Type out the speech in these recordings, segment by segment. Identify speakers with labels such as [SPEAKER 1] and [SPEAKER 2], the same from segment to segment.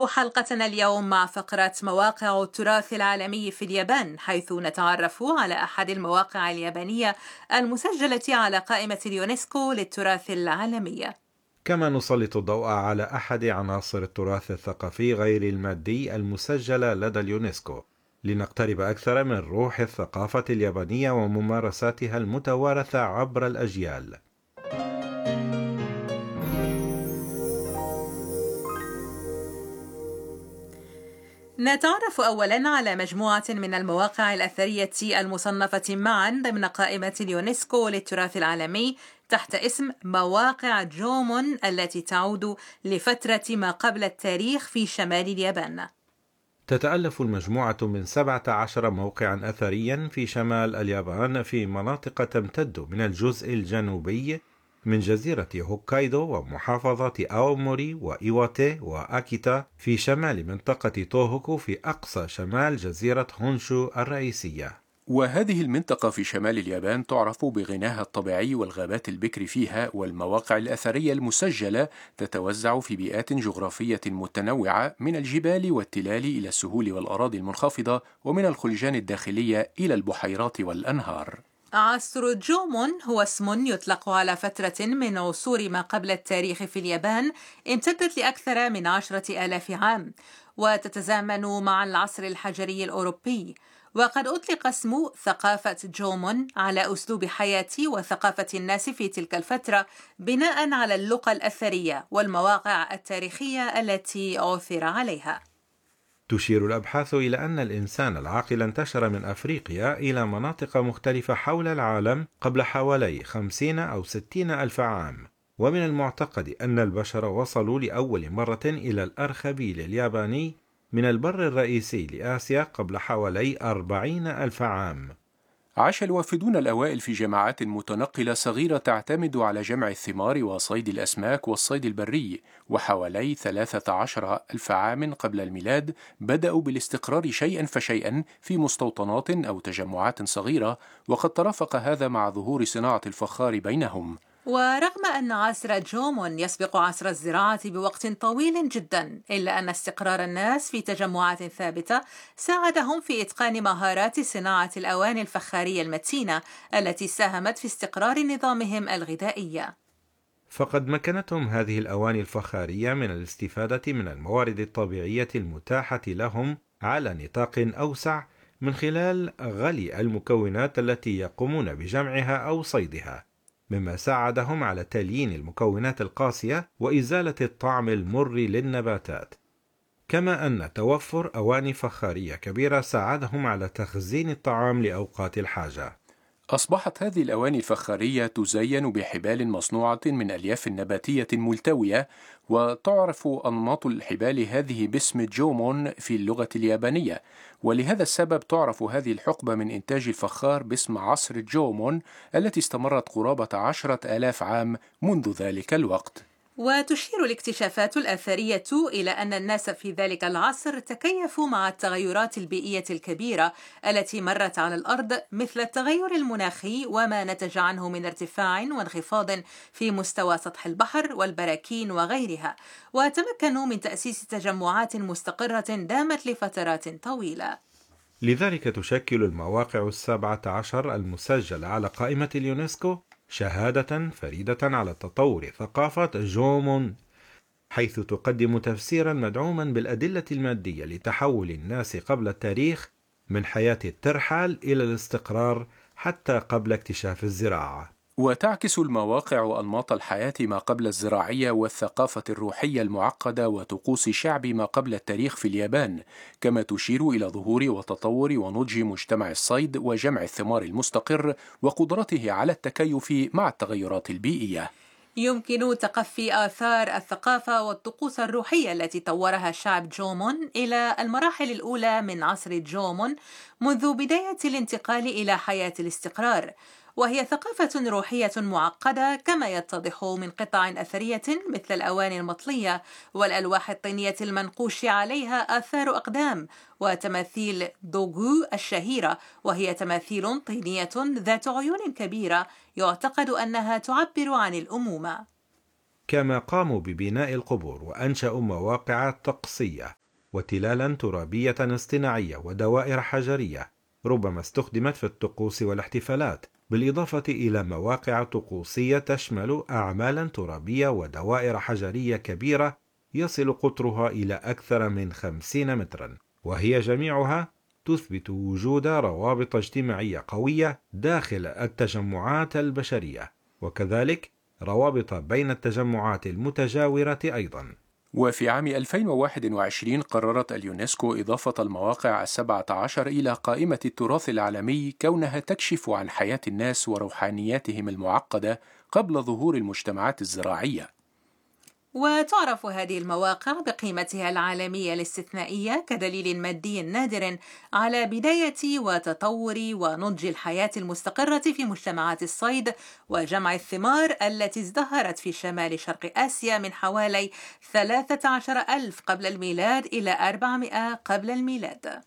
[SPEAKER 1] حلقتنا اليوم مع فقرة مواقع التراث العالمي في اليابان، حيث نتعرف على أحد المواقع اليابانية المسجلة على قائمة اليونسكو للتراث العالمي.
[SPEAKER 2] كما نسلط الضوء على أحد عناصر التراث الثقافي غير المادي المسجلة لدى اليونسكو، لنقترب أكثر من روح الثقافة اليابانية وممارساتها المتوارثة عبر الأجيال.
[SPEAKER 1] نتعرف أولاً على مجموعة من المواقع الأثرية المصنفة معاً ضمن قائمة اليونسكو للتراث العالمي تحت اسم مواقع جومون، التي تعود لفترة ما قبل التاريخ في شمال اليابان.
[SPEAKER 2] تتألف المجموعة من 17 موقعاً أثرياً في شمال اليابان، في مناطق تمتد من الجزء الجنوبي من جزيرة هوكايدو ومحافظات أوموري وإيواتي وأكيتا في شمال منطقة توهوكو في أقصى شمال جزيرة هونشو الرئيسية.
[SPEAKER 3] وهذه المنطقة في شمال اليابان تعرف بغناها الطبيعي والغابات البكر فيها، والمواقع الأثرية المسجلة تتوزع في بيئات جغرافية متنوعة، من الجبال والتلال إلى السهول والأراضي المنخفضة، ومن الخلجان الداخلية إلى البحيرات والأنهار.
[SPEAKER 1] عصر جومون هو اسم يطلق على فترة من عصور ما قبل التاريخ في اليابان امتدت لأكثر من 10,000 عام، وتتزامن مع العصر الحجري الأوروبي. وقد أطلق اسم ثقافة جومون على أسلوب حياة وثقافة الناس في تلك الفترة، بناء على اللقى الأثرية والمواقع التاريخية التي عثر عليها.
[SPEAKER 2] تشير الأبحاث إلى أن الإنسان العاقل انتشر من أفريقيا إلى مناطق مختلفة حول العالم قبل حوالي 50 أو 60 ألف عام، ومن المعتقد أن البشر وصلوا لأول مرة إلى الأرخبيل الياباني من البر الرئيسي لآسيا قبل حوالي 40 ألف عام.
[SPEAKER 3] عاش الوافدون الأوائل في جماعات متنقلة صغيرة تعتمد على جمع الثمار وصيد الأسماك والصيد البري، وحوالي 13 ألف عام قبل الميلاد بدأوا بالاستقرار شيئا فشيئا في مستوطنات أو تجمعات صغيرة، وقد ترافق هذا مع ظهور صناعة الفخار بينهم.
[SPEAKER 1] ورغم أن عصر جومون يسبق عصر الزراعة بوقت طويل جدا، إلا أن استقرار الناس في تجمعات ثابتة ساعدهم في إتقان مهارات صناعة الأواني الفخارية المتينة، التي ساهمت في استقرار نظامهم الغذائي.
[SPEAKER 2] فقد مكنتهم هذه الأواني الفخارية من الاستفادة من الموارد الطبيعية المتاحة لهم على نطاق أوسع، من خلال غلي المكونات التي يقومون بجمعها أو صيدها، مما ساعدهم على تليين المكونات القاسية وإزالة الطعم المر للنباتات. كما أن توفر أواني فخارية كبيرة ساعدهم على تخزين الطعام لأوقات الحاجة.
[SPEAKER 3] أصبحت هذه الأواني الفخارية تزين بحبال مصنوعة من ألياف نباتية ملتوية، وتعرف أنماط الحبال هذه باسم جومون في اللغة اليابانية، ولهذا السبب تعرف هذه الحقبة من إنتاج الفخار باسم عصر جومون، التي استمرت قرابة 10,000 عام منذ ذلك الوقت.
[SPEAKER 1] وتشير الاكتشافات الأثرية إلى أن الناس في ذلك العصر تكيفوا مع التغيرات البيئية الكبيرة التي مرت على الأرض، مثل التغير المناخي وما نتج عنه من ارتفاع وانخفاض في مستوى سطح البحر والبراكين وغيرها، وتمكنوا من تأسيس تجمعات مستقرة دامت لفترات طويلة.
[SPEAKER 2] لذلك تشكل المواقع 17 المسجلة على قائمة اليونسكو شهادة فريدة على تطور ثقافة جومون، حيث تقدم تفسيرا مدعوما بالأدلة المادية لتحول الناس قبل التاريخ من حياة الترحال إلى الاستقرار حتى قبل اكتشاف الزراعة.
[SPEAKER 3] وتعكس المواقع أنماط الحياة ما قبل الزراعية والثقافة الروحية المعقدة وطقوس شعب ما قبل التاريخ في اليابان، كما تشير إلى ظهور وتطور ونضج مجتمع الصيد وجمع الثمار المستقر وقدرته على التكيف مع التغيرات البيئية.
[SPEAKER 1] يمكن تقفي آثار الثقافة والطقوس الروحية التي طورها شعب جومون إلى المراحل الأولى من عصر جومون، منذ بداية الانتقال إلى حياة الاستقرار، وهي ثقافة روحية معقدة، كما يتضح من قطع أثرية مثل الأواني المطلية والألواح الطينية المنقوش عليها آثار أقدام، وتماثيل دوغو الشهيرة، وهي تماثيل طينية ذات عيون كبيرة يعتقد أنها تعبر عن الأمومة.
[SPEAKER 2] كما قاموا ببناء القبور وأنشأوا مواقع طقسية وتلالا ترابية اصطناعية ودوائر حجرية ربما استخدمت في الطقوس والاحتفالات، بالإضافة إلى مواقع طقوسية تشمل أعمالا ترابية ودوائر حجرية كبيرة يصل قطرها إلى أكثر من 50 مترا، وهي جميعها تثبت وجود روابط اجتماعية قوية داخل التجمعات البشرية، وكذلك روابط بين التجمعات المتجاورة أيضا.
[SPEAKER 3] وفي عام 2021 قررت اليونسكو إضافة المواقع 17 إلى قائمة التراث العالمي كونها تكشف عن حياة الناس وروحانياتهم المعقدة قبل ظهور المجتمعات الزراعية.
[SPEAKER 1] وتعرف هذه المواقع بقيمتها العالمية الاستثنائية كدليل مادي نادر على بداية وتطور ونضج الحياة المستقرة في مجتمعات الصيد وجمع الثمار التي ازدهرت في شمال شرق آسيا من حوالي 13,000 قبل الميلاد إلى 400 قبل الميلاد.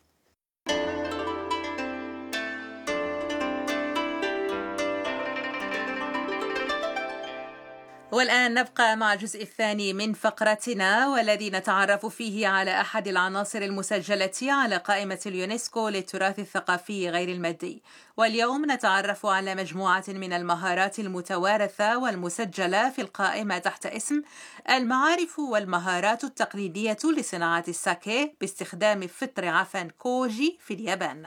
[SPEAKER 1] والآن نبقى مع الجزء الثاني من فقرتنا، والذي نتعرف فيه على أحد العناصر المسجلة على قائمة اليونسكو للتراث الثقافي غير المادي. واليوم نتعرف على مجموعة من المهارات المتوارثة والمسجلة في القائمة تحت اسم المعارف والمهارات التقليدية لصناعة الساكي باستخدام فطر عفن كوجي في اليابان.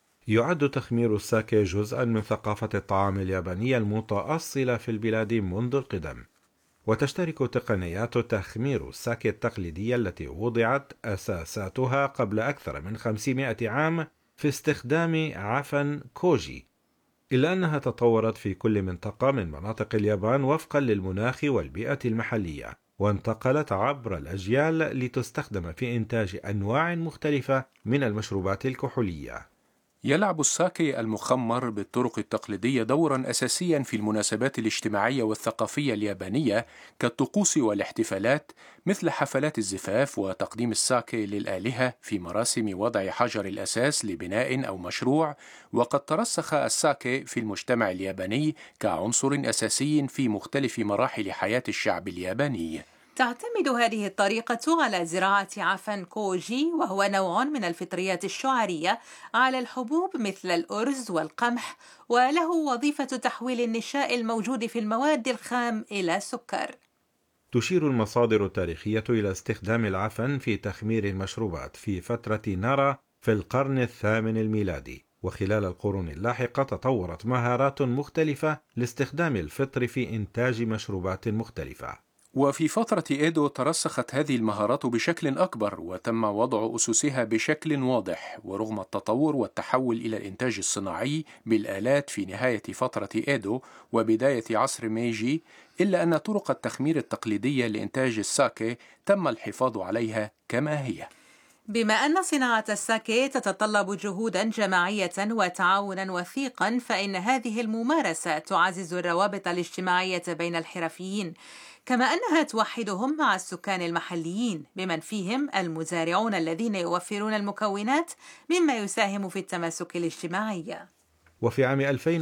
[SPEAKER 2] يعد تخمير الساكي جزءا من ثقافة الطعام اليابانية المتأصلة في البلاد منذ القدم، وتشترك تقنيات تخمير الساكي التقليدية التي وضعت أساساتها قبل أكثر من 500 عام في استخدام عفن كوجي، إلا أنها تطورت في كل منطقة من مناطق اليابان وفقا للمناخ والبيئة المحلية، وانتقلت عبر الأجيال لتستخدم في إنتاج أنواع مختلفة من المشروبات الكحولية.
[SPEAKER 3] يلعب الساكي المخمر بالطرق التقليدية دورا أساسيا في المناسبات الاجتماعية والثقافية اليابانية كالطقوس والاحتفالات، مثل حفلات الزفاف وتقديم الساكي للآلهة في مراسم وضع حجر الأساس لبناء أو مشروع. وقد ترسخ الساكي في المجتمع الياباني كعنصر أساسي في مختلف مراحل حياة الشعب الياباني.
[SPEAKER 1] تعتمد هذه الطريقة على زراعة عفن كوجي، وهو نوع من الفطريات الشعرية على الحبوب مثل الأرز والقمح، وله وظيفة تحويل النشاء الموجود في المواد الخام إلى سكر.
[SPEAKER 2] تشير المصادر التاريخية إلى استخدام العفن في تخمير المشروبات في فترة نارا في القرن الثامن الميلادي، وخلال القرون اللاحقة تطورت مهارات مختلفة لاستخدام الفطر في إنتاج مشروبات مختلفة.
[SPEAKER 3] وفي فترة إيدو ترسخت هذه المهارات بشكل أكبر وتم وضع أسسها بشكل واضح، ورغم التطور والتحول إلى الإنتاج الصناعي بالآلات في نهاية فترة إيدو وبداية عصر ميجي، إلا أن طرق التخمير التقليدية لإنتاج الساكي تم الحفاظ عليها كما هي.
[SPEAKER 1] بما أن صناعة الساكي تتطلب جهودا جماعية وتعاونا وثيقا، فإن هذه الممارسة تعزز الروابط الاجتماعية بين الحرفيين، كما أنها توحدهم مع السكان المحليين بمن فيهم المزارعون الذين يوفرون المكونات، مما يساهم في التماسك الاجتماعي.
[SPEAKER 2] وفي عام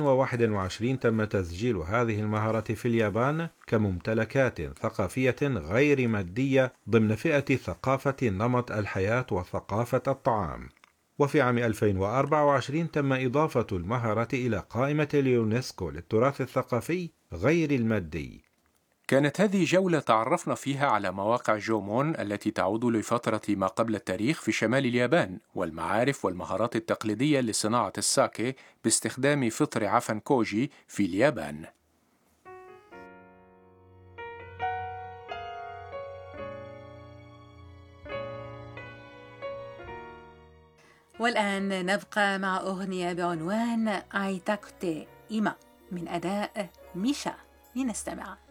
[SPEAKER 2] 2021 تم تسجيل هذه المهارات في اليابان كممتلكات ثقافية غير مادية ضمن فئة ثقافة نمط الحياة وثقافة الطعام. وفي عام 2024 تم إضافة المهارات إلى قائمة اليونسكو للتراث الثقافي غير المادي.
[SPEAKER 3] كانت هذه جولة تعرفنا فيها على مواقع جومون التي تعود لفترة ما قبل التاريخ في شمال اليابان، والمعارف والمهارات التقليدية لصناعة الساكي باستخدام فطر عفن كوجي في اليابان.
[SPEAKER 1] والآن نبقى مع أغنية بعنوان آيتاكوتي إيما من أداء ميشا، لنستمع.